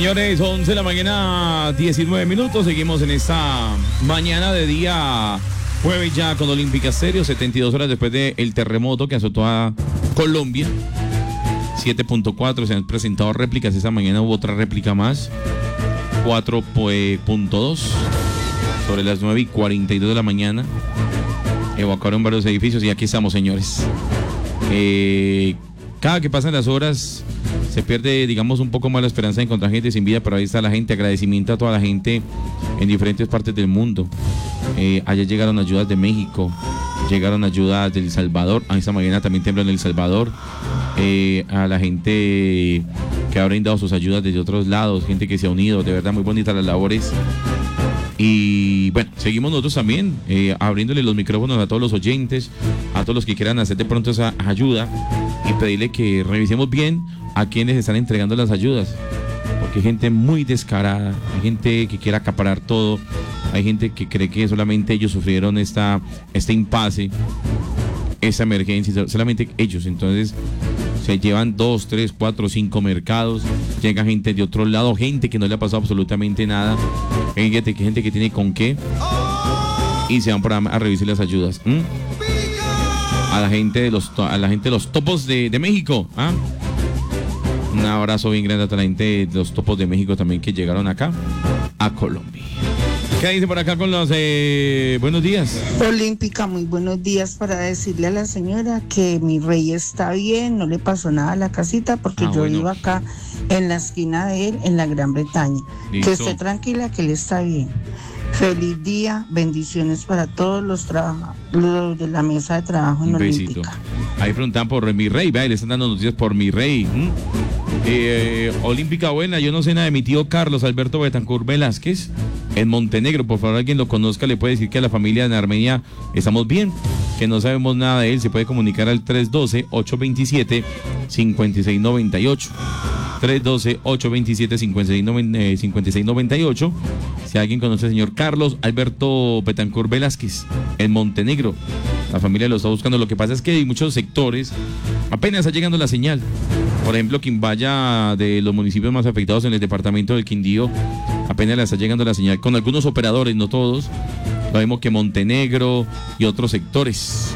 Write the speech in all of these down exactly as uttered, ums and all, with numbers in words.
Señores, once de la mañana, diecinueve minutos. Seguimos en esta mañana de día jueves ya con Olímpica Estéreo, setenta y dos horas después del terremoto que azotó a Colombia. siete punto cuatro, se han presentado réplicas. Esta mañana hubo otra réplica más. cuatro punto dos. Sobre las nueve y cuarenta y dos de la mañana. Evacuaron varios edificios y aquí estamos, señores. Eh, cada que pasan las horas se pierde, digamos, un poco más la esperanza de encontrar gente sin vida, pero ahí está la gente. Agradecimiento a toda la gente en diferentes partes del mundo. Eh, allá llegaron ayudas de México, llegaron ayudas del Salvador. A esta mañana también tembló en El Salvador. Eh, a la gente que ha brindado sus ayudas desde otros lados, gente que se ha unido, de verdad muy bonitas las labores. Y bueno, seguimos nosotros también eh, abriéndole los micrófonos a todos los oyentes, a todos los que quieran hacer de pronto esa ayuda y pedirle que revisemos bien a quienes están entregando las ayudas, porque hay gente muy descarada, hay gente que quiere acaparar todo, hay gente que cree que solamente ellos sufrieron esta, este impasse, esta emergencia, solamente ellos. Entonces se llevan dos, tres, cuatro, cinco mercados, llega gente de otro lado, gente que no le ha pasado absolutamente nada, gente, gente que tiene con qué, y se van por a, a revisar las ayudas. ¿Mm? A la gente de los a la gente de los topos de, de México, ¿ah? Un abrazo bien grande a toda la gente de los topos de México también que llegaron acá a Colombia. ¿Qué dice por acá con los eh, buenos días? Olímpica, muy buenos días, para decirle a la señora que mi rey está bien, no le pasó nada a la casita porque ah, yo bueno. vivo acá en la esquina de él, en la Gran Bretaña. Listo. Que esté tranquila, que él está bien. Feliz día, bendiciones para todos los, traba- los de la mesa de trabajo en Olímpica. Ahí preguntan por mi rey, vea, le están dando noticias por mi rey. ¿Mm? Eh, Olímpica buena, yo no sé nada de mi tío Carlos Alberto Betancur Velázquez en Montenegro. Por favor, alguien lo conozca, le puede decir que a la familia en Armenia estamos bien, que no sabemos nada de él. Se puede comunicar al tres uno dos, ocho dos siete, cinco seis nueve ocho. tres uno dos, ocho dos siete, cinco seis nueve ocho. Si alguien conoce al señor Carlos Alberto Betancur Velázquez en Montenegro, la familia lo está buscando. Lo que pasa es que hay muchos sectores, apenas está llegando la señal. Por ejemplo, quien vaya de los municipios más afectados en el departamento del Quindío, apenas le está llegando la señal, con algunos operadores, no todos. Lo mismo que Montenegro y otros sectores.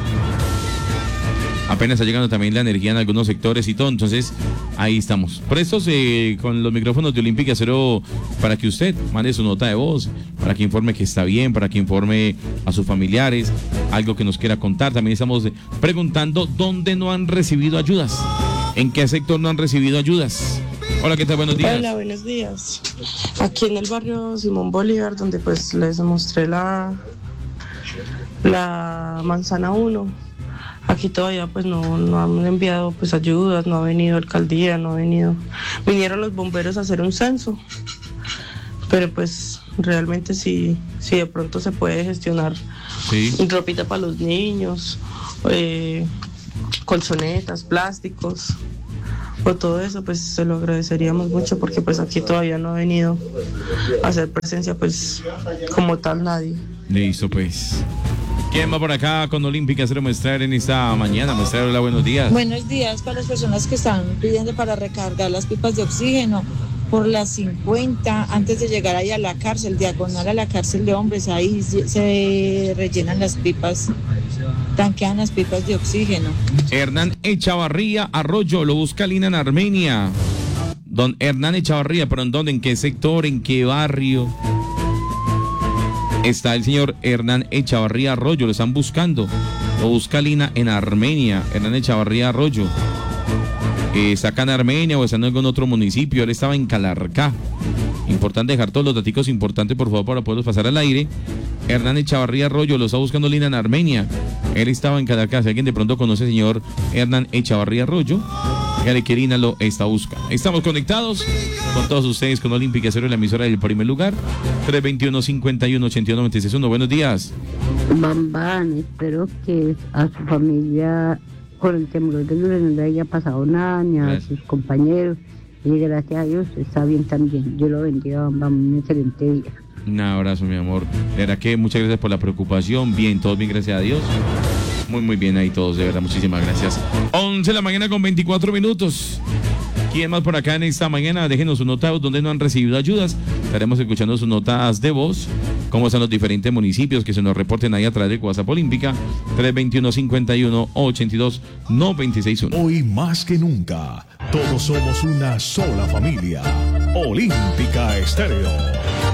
Apenas está llegando también la energía en algunos sectores y todo, entonces ahí estamos. Prestos eh, con los micrófonos de Olímpica Estéreo para que usted mande su nota de voz, para que informe que está bien, para que informe a sus familiares, algo que nos quiera contar. También estamos preguntando dónde no han recibido ayudas, en qué sector no han recibido ayudas. Hola, ¿qué tal? Buenos días. Hola, buenos días. Aquí en el barrio Simón Bolívar, donde pues les mostré la, la manzana uno. Aquí todavía pues no, no han enviado pues ayudas, no ha venido alcaldía, no ha venido, vinieron los bomberos a hacer un censo, pero pues realmente sí, sí de pronto se puede gestionar sí. ropita para los niños, eh, colchonetas, plásticos, o todo eso, pues se lo agradeceríamos mucho porque pues aquí todavía no ha venido a hacer presencia pues como tal nadie. Listo pues. ¿Quién va por acá con Olímpica Estéreo muestrar en esta mañana? Muestrar, hola, buenos días. Buenos días para las personas que están pidiendo para recargar las pipas de oxígeno por las cincuenta, antes de llegar ahí a la cárcel, diagonal a la cárcel de hombres, ahí se rellenan las pipas, tanquean las pipas de oxígeno. Hernán Echavarría Arroyo, lo busca Lina en Armenia. Don Hernán Echavarría, ¿pero en dónde? ¿En qué sector? ¿En qué barrio? Está el señor Hernán Echavarría Arroyo, lo están buscando. Lo busca Lina en Armenia, Hernán Echavarría Arroyo. Eh, ¿Está acá en Armenia o está en algún otro municipio? Él estaba en Calarcá. Importante dejar todos los datos importantes, por favor, para poderlos pasar al aire. Hernán Echavarría Arroyo, lo está buscando Lina en Armenia. Él estaba en Calarcá. Si alguien de pronto conoce al señor Hernán Echavarría Arroyo, dígale que Lina lo está buscando. Estamos conectados con todos ustedes con Olímpica Estéreo, la emisora del primer lugar. tres veintiuno, cincuenta y uno, ochenta y uno, noventa y seis uno. Buenos días. Bambán, espero que a su familia con el temblor de Lula no le haya pasado nada, ni a gracias. Sus compañeros. Y gracias a Dios está bien también. Yo lo bendiga, Bambán, un excelente día. Un abrazo, mi amor. De verdad que muchas gracias por la preocupación. Bien, todos bien, gracias a Dios. Muy, muy bien ahí todos, de verdad, muchísimas gracias. once de la mañana con veinticuatro minutos. ¿Quién más por acá en esta mañana? Déjenos su nota donde no han recibido ayudas. Estaremos escuchando sus notas de voz. Cómo están los diferentes municipios, que se nos reporten ahí a través de WhatsApp Olímpica tres veintiuno, cincuenta y uno, ochenta y dos, noventa y seis uno. Hoy más que nunca, todos somos una sola familia. Olímpica Estéreo.